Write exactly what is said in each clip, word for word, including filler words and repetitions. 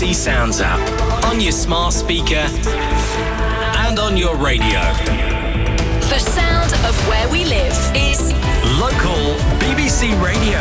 C Sounds app, on your smart speaker and on your radio. The sound of where we live is Local B B C Radio.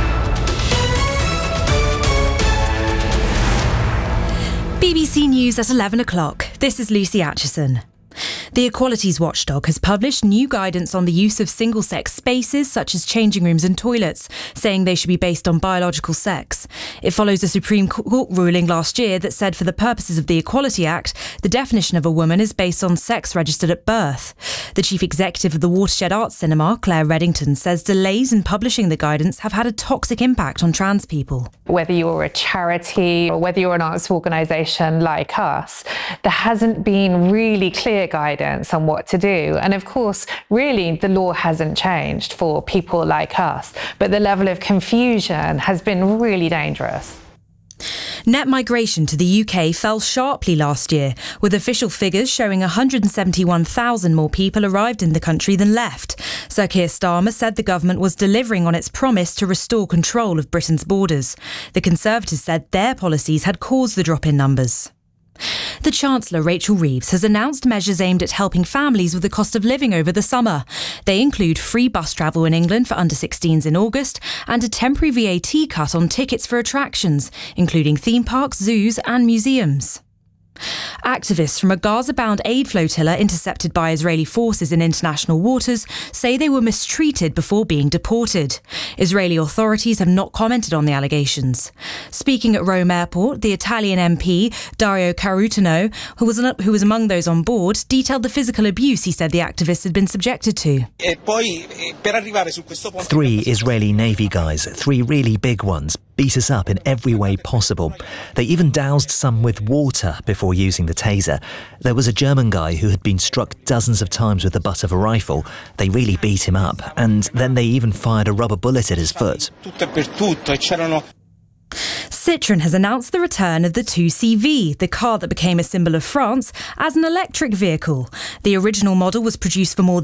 B B C News at eleven o'clock. This is Lucy Atchison. The Equalities Watchdog has published new guidance on the use of single-sex spaces, such as changing rooms and toilets, saying they should be based on biological sex. It follows a Supreme Court ruling last year that said for the purposes of the Equality Act, the definition of a woman is based on sex registered at birth. The chief executive of the Watershed Arts Cinema, Claire Reddington, says delays in publishing the guidance have had a toxic impact on trans people. Whether you're a charity or whether you're an arts organisation like us, there hasn't been really clear guidance on what to do. And of course, really, the law hasn't changed for people like us, but the level of confusion has been really dangerous. Net migration to the U K fell sharply last year, with official figures showing one hundred seventy-one thousand more people arrived in the country than left. Sir Keir Starmer said the government was delivering on its promise to restore control of Britain's borders. The Conservatives said their policies had caused the drop in numbers. The Chancellor, Rachel Reeves, has announced measures aimed at helping families with the cost of living over the summer. They include free bus travel in England for under sixteens in August and a temporary V A T cut on tickets for attractions, including theme parks, zoos and museums. Activists from a Gaza-bound aid flotilla intercepted by Israeli forces in international waters say they were mistreated before being deported. Israeli authorities have not commented on the allegations. Speaking at Rome Airport, the Italian M P, Dario Carutano, who was, who was among those on board, detailed the physical abuse he said the activists had been subjected to. Three Israeli Navy guys, three really big ones, beat us up in every way possible. They even doused some with water before using the taser. There was a German guy who had been struck dozens of times with the butt of a rifle. They really beat him up, and then they even fired a rubber bullet at his foot. Citroën has announced the return of the two C V, the car that became a symbol of France, as an electric vehicle. The original model was produced for more